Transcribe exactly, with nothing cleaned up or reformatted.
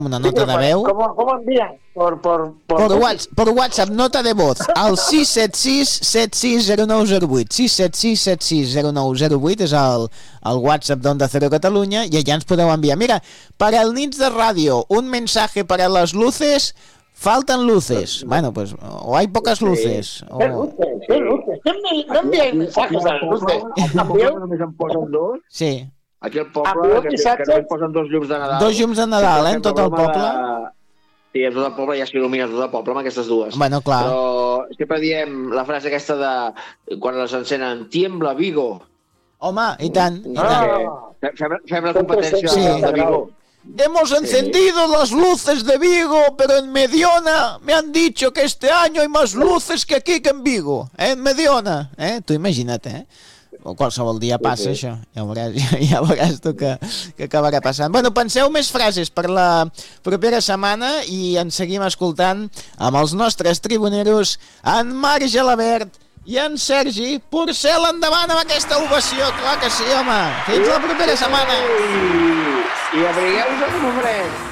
una nota de veu. ¿Cómo, cómo envían? Por, por, por... Per, WhatsApp, per WhatsApp, nota de voz, al sis set sis set sis zero nou zero vuit. sis set sis set sis zero nou zero vuit és el, el WhatsApp d'Onda Cero Catalunya i allà ens podeu enviar. Mira, para el Nits de Radio, un mensaje para las luces, faltan luces. Bueno, pues, o hay pocas luces. O... ¿Qué luces? ¿Qué luces? No envíen mensajes a las luces. Només em posen dos. Sí. Aquí al poble, que, que només posen dos llums de Nadal. Dos llums de Nadal, eh, en tot el poble. De... Sí, en tot el poble ja s'il·lumina tot el poble amb aquestes dues. Bueno, clar. Però sempre diem la frase aquesta de quan les encenen, tiembla Vigo. Home, i tant, i tant. Ah. Fem, fem la competència sí. de Vigo. Hemos encendido sí. las luces de Vigo, pero en Mediona me han dicho que este año hay más luces que aquí que en Vigo. ¿Eh? En Mediona. ¿Eh? Tu imagina't, eh? O qualsevol dia passa sí, sí. això, ja veuràs, ja, ja veuràs tu que, que acabarà passant. Bueno, penseu més frases per la propera setmana i ens seguim escoltant amb els nostres tribuneros, en Marc Gelabert i en Sergi Porcel. Endavant amb aquesta ovació, clar que sí, home. Fins la propera setmana. I abrigueu-vos amb fred.